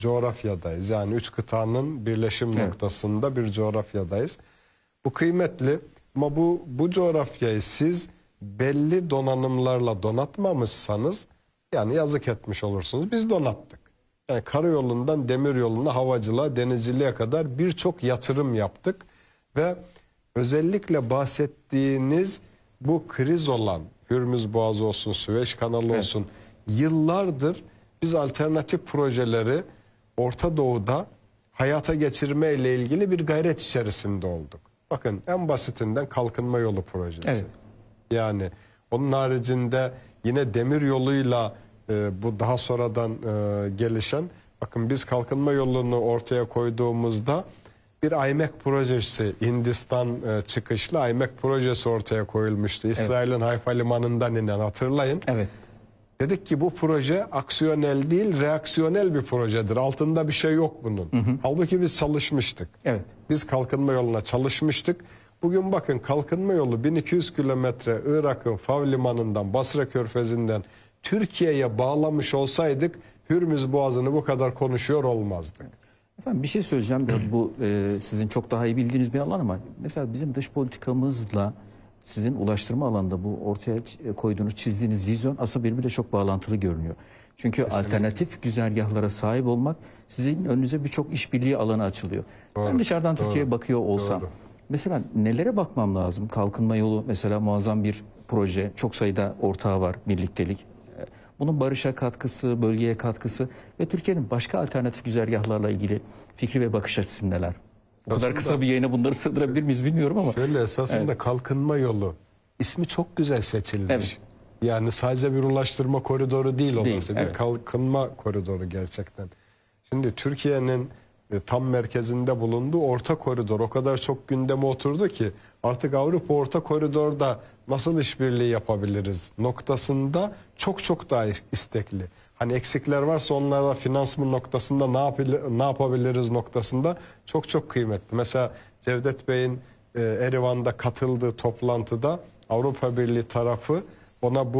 coğrafyadayız. Yani 3 kıtanın birleşim noktasında bir coğrafyadayız. Bu kıymetli ama bu coğrafyayı siz belli donanımlarla donatmamışsanız yani yazık etmiş olursunuz. Biz donattık. Yani karayolundan demiryoluna, havacılığa, denizciliğe kadar birçok yatırım yaptık ve özellikle bahsettiğiniz bu kriz olan Hürmüz Boğazı olsun, Süveyş Kanalı olsun yıllardır biz alternatif projeleri Orta Doğu'da hayata geçirme ile ilgili bir gayret içerisinde olduk. Bakın en basitinden kalkınma yolu projesi. Evet. Yani onun haricinde yine demir yoluyla bu daha sonradan gelişen, bakın biz kalkınma yolunu ortaya koyduğumuzda bir IMEC projesi, Hindistan çıkışlı IMEC projesi ortaya koyulmuştu. İsrail'in Hayfa limanından inen, hatırlayın. Evet. Dedik ki bu proje aksiyonel değil, reaksiyonel bir projedir. Altında bir şey yok bunun. Halbuki biz çalışmıştık. Evet. Biz kalkınma yoluna çalışmıştık. Bugün bakın kalkınma yolu 1200 kilometre Irak'ın Fav limanından, Basra Körfezi'nden Türkiye'ye bağlamış olsaydık Hürmüz Boğazı'nı bu kadar konuşuyor olmazdık. Efendim bir şey söyleyeceğim. Bu sizin çok daha iyi bildiğiniz bir alan ama mesela bizim dış politikamızla sizin ulaştırma alanında bu ortaya koyduğunuz, çizdiğiniz vizyon aslında birbiriyle çok bağlantılı görünüyor. Çünkü alternatif güzergahlara sahip olmak sizin önünüze birçok işbirliği alanı açılıyor. Doğru, Ben dışarıdan Türkiye'ye bakıyor olsam doğru. mesela nelere bakmam lazım? Kalkınma yolu mesela muazzam bir proje. Çok sayıda ortağı var, birliktelik. Bunun barışa katkısı, bölgeye katkısı ve Türkiye'nin başka alternatif güzergahlarla ilgili fikri ve bakış açısı neler? Bu kadar kısa bir yayına bunları sığdırabilir miyiz bilmiyorum ama. Şöyle esasında kalkınma yolu ismi çok güzel seçilmiş. Evet. Yani sadece bir ulaştırma koridoru değil orası. Değil, Bir kalkınma koridoru gerçekten. Şimdi Türkiye'nin tam merkezinde bulunduğu orta koridor o kadar çok gündeme oturdu ki artık Avrupa orta koridorda nasıl işbirliği yapabiliriz noktasında çok daha istekli. Hani eksikler varsa onlarla finansman noktasında ne yapabiliriz noktasında çok kıymetli. Mesela Cevdet Bey'in Erivan'da katıldığı toplantıda Avrupa Birliği tarafı ona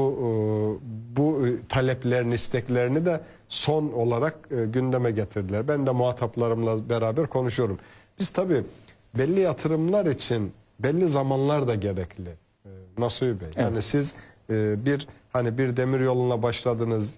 bu taleplerini, isteklerini de son olarak gündeme getirdiler. Ben de muhataplarımla beraber konuşuyorum. Biz tabii belli yatırımlar için belli zamanlar da gerekli. Nasuhi Bey. Evet. Yani siz bir demir yoluna başladınız,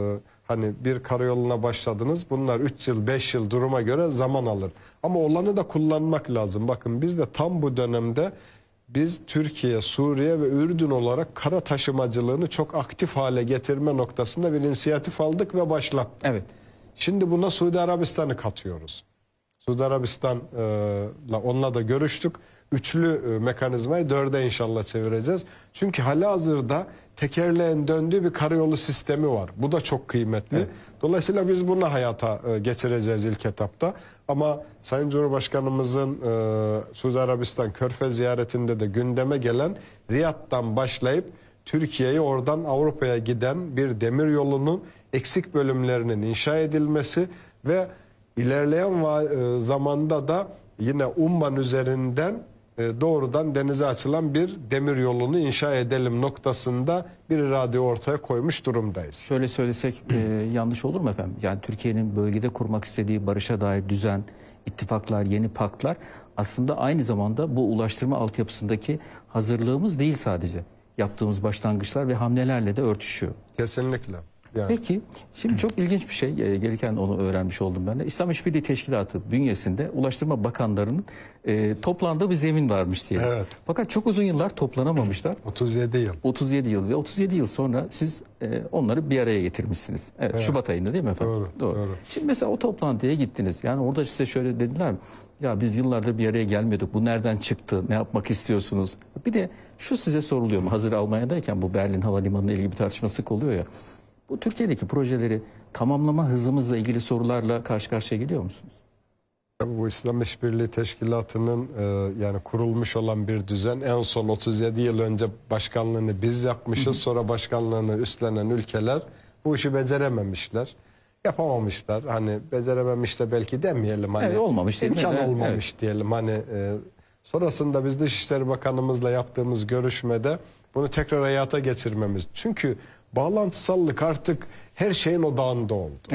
hani bir karayoluna başladınız. Bunlar 3 yıl, 5 yıl duruma göre zaman alır. Ama olanı da kullanmak lazım. Bakın biz de tam bu dönemde biz Türkiye, Suriye ve Ürdün olarak kara taşımacılığını çok aktif hale getirme noktasında bir inisiyatif aldık ve başlattık. Evet. Şimdi buna Suudi Arabistan'ı katıyoruz. Suudi Arabistan'la onunla da görüştük. Üçlü mekanizmayı 4'e inşallah çevireceğiz. Çünkü halihazırda tekerleğin döndüğü bir karayolu sistemi var. Bu da çok kıymetli. Evet. Dolayısıyla biz bunu hayata geçireceğiz ilk etapta. Ama Sayın Cumhurbaşkanımızın Suudi Arabistan Körfez ziyaretinde de gündeme gelen Riyad'dan başlayıp Türkiye'yi oradan Avrupa'ya giden bir demir yolunun eksik bölümlerinin inşa edilmesi ve ilerleyen zamanda da yine Umman üzerinden doğrudan denize açılan bir demir yolunu inşa edelim noktasında bir irade ortaya koymuş durumdayız. Şöyle söylesek yanlış olur mu efendim? Yani Türkiye'nin bölgede kurmak istediği barışa dair düzen, ittifaklar, yeni paktlar aslında aynı zamanda bu ulaştırma altyapısındaki hazırlığımız değil sadece. Yaptığımız başlangıçlar ve hamlelerle de örtüşüyor. Kesinlikle. Yani. Peki, şimdi çok ilginç bir şey, gelirken onu öğrenmiş oldum ben de. İslam İşbirliği Teşkilatı bünyesinde Ulaştırma Bakanlarının toplandığı bir zemin varmış diye. Evet. Fakat çok uzun yıllar toplanamamışlar. 37 yıl. 37 yıl ve 37 yıl sonra siz onları bir araya getirmişsiniz. Evet, Şubat ayında değil mi efendim? Doğru. Şimdi mesela o toplantıya gittiniz. Yani orada size şöyle dediler mi? Ya biz yıllardır bir araya gelmiyorduk. Bu nereden çıktı? Ne yapmak istiyorsunuz? Bir de şu size soruluyor mu? Hazır Almanya'dayken bu Berlin Havalimanı'na ilgili bir tartışma sık oluyor ya. Bu Türkiye'deki projeleri tamamlama hızımızla ilgili sorularla karşı karşıya geliyor musunuz? Tabii bu İslam İşbirliği Teşkilatı'nın yani kurulmuş olan bir düzen. En son 37 yıl önce başkanlığını biz yapmışız. Sonra başkanlığını üstlenen ülkeler bu işi becerememişler. Yapamamışlar. Hani becerememiş de belki demeyelim. Hani olmamış değil mi? imkan olmamış diyelim. Hani sonrasında biz Dışişleri Bakanımızla yaptığımız görüşmede bunu tekrar hayata geçirmemiz. Çünkü bağlantısallık artık her şeyin odağında oldu. Evet.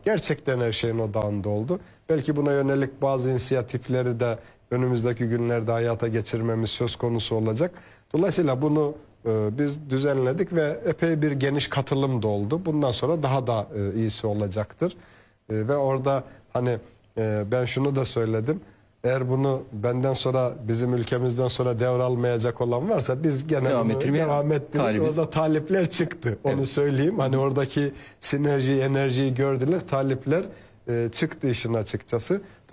gerçekten her şeyin odağında oldu. Belki buna yönelik bazı inisiyatifleri de önümüzdeki günlerde hayata geçirmemiz söz konusu olacak. Dolayısıyla bunu biz düzenledik ve epey bir geniş katılım da oldu. Bundan sonra daha da iyisi olacaktır. Ve orada hani ben şunu da söyledim. Eğer bunu benden sonra, bizim ülkemizden sonra devralmayacak olan varsa biz gene devam bunu ettirmeye devam ettiririz. talibiz. Orada talipler çıktı. Onu Evet. söyleyeyim. Hani oradaki sinerjiyi, enerjiyi gördüler. Talipler çıktı işin açıkçası.